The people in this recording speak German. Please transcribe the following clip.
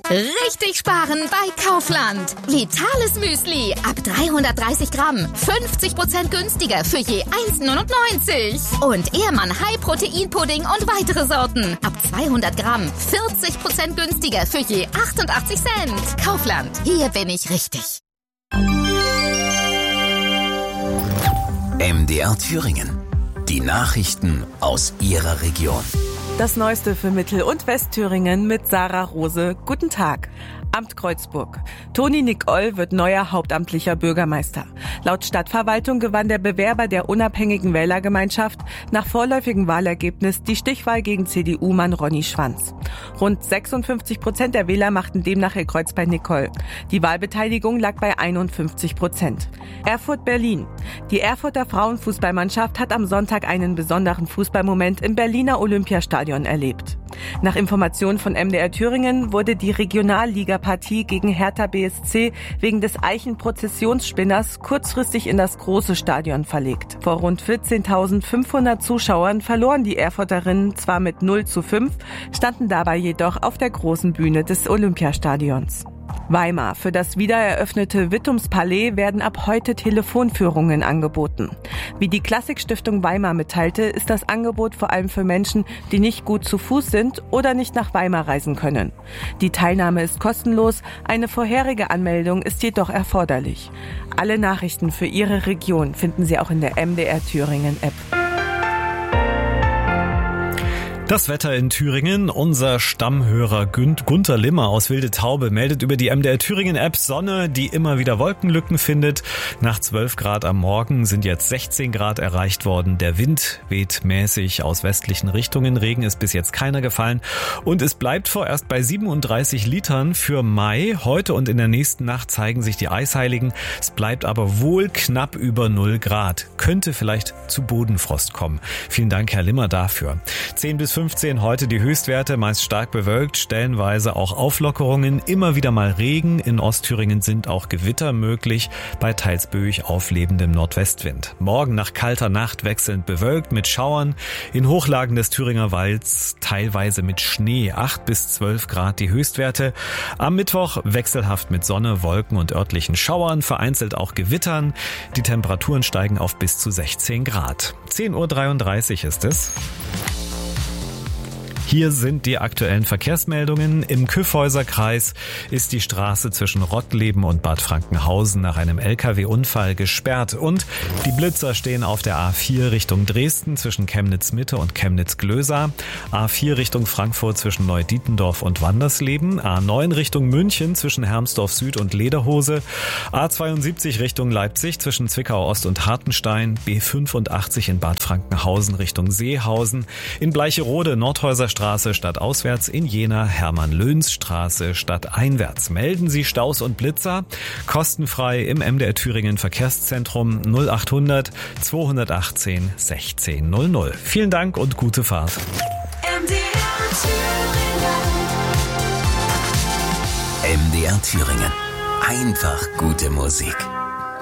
Richtig sparen bei Kaufland. Vitales Müsli ab 330 Gramm. 50% günstiger für je 1,99. Und Ehrmann High Protein Pudding und weitere Sorten ab 200 Gramm. 40% günstiger für je 88 Cent. Kaufland. Hier bin ich richtig. MDR Thüringen. Die Nachrichten aus Ihrer Region. Das Neueste für Mittel- und Westthüringen mit Sarah Rose. Guten Tag. Amt Kreuzburg. Toni Nicol wird neuer hauptamtlicher Bürgermeister. Laut Stadtverwaltung gewann der Bewerber der unabhängigen Wählergemeinschaft nach vorläufigem Wahlergebnis die Stichwahl gegen CDU-Mann Ronny Schwanz. Rund 56% der Wähler machten demnach ihr Kreuz bei Nicol. Die Wahlbeteiligung lag bei 51%. Erfurt-Berlin. Die Erfurter Frauenfußballmannschaft hat am Sonntag einen besonderen Fußballmoment im Berliner Olympiastadion erlebt. Nach Informationen von MDR Thüringen wurde die Regionalligapartie gegen Hertha BSC wegen des Eichenprozessionsspinners kurzfristig in das große Stadion verlegt. Vor rund 14.500 Zuschauern verloren die Erfurterinnen zwar mit 0:5, standen dabei jedoch auf der großen Bühne des Olympiastadions. Weimar. Für das wiedereröffnete Wittumspalais werden ab heute Telefonführungen angeboten. Wie die Klassikstiftung Weimar mitteilte, ist das Angebot vor allem für Menschen, die nicht gut zu Fuß sind oder nicht nach Weimar reisen können. Die Teilnahme ist kostenlos, eine vorherige Anmeldung ist jedoch erforderlich. Alle Nachrichten für Ihre Region finden Sie auch in der MDR Thüringen App. Das Wetter in Thüringen. Unser Stammhörer Gunther Limmer aus Wilde Taube meldet über die MDR Thüringen App Sonne, die immer wieder Wolkenlücken findet. Nach 12 Grad am Morgen sind jetzt 16 Grad erreicht worden. Der Wind weht mäßig aus westlichen Richtungen. Regen ist bis jetzt keiner gefallen. Und es bleibt vorerst bei 37 Litern für Mai. Heute und in der nächsten Nacht zeigen sich die Eisheiligen. Es bleibt aber wohl knapp über 0 Grad. Könnte vielleicht zu Bodenfrost kommen. Vielen Dank, Herr Limmer, dafür. 10 bis 15 heute die Höchstwerte, meist stark bewölkt, stellenweise auch Auflockerungen, immer wieder mal Regen. In Ostthüringen sind auch Gewitter möglich, bei teils böig auflebendem Nordwestwind. Morgen nach kalter Nacht wechselnd bewölkt mit Schauern, in Hochlagen des Thüringer Walds teilweise mit Schnee, 8 bis 12 Grad die Höchstwerte. Am Mittwoch wechselhaft mit Sonne, Wolken und örtlichen Schauern, vereinzelt auch Gewittern. Die Temperaturen steigen auf bis zu 16 Grad. 10:33 Uhr ist es. Hier sind die aktuellen Verkehrsmeldungen. Im Kyffhäuser-Kreis ist die Straße zwischen Rottleben und Bad Frankenhausen nach einem LKW-Unfall gesperrt. Und die Blitzer stehen auf der A4 Richtung Dresden zwischen Chemnitz-Mitte und Chemnitz-Glösa. A4 Richtung Frankfurt zwischen Neudietendorf und Wandersleben. A9 Richtung München zwischen Hermsdorf Süd und Lederhose. A72 Richtung Leipzig zwischen Zwickau Ost und Hartenstein. B85 in Bad Frankenhausen Richtung Seehausen. In Bleicherode Nordhäuser Straße stadtauswärts, in Jena Hermann-Löns-Straße stadteinwärts. Melden Sie Staus und Blitzer kostenfrei im MDR Thüringen Verkehrszentrum 0800 218 1600. Vielen Dank und gute Fahrt. MDR Thüringen. Einfach gute Musik.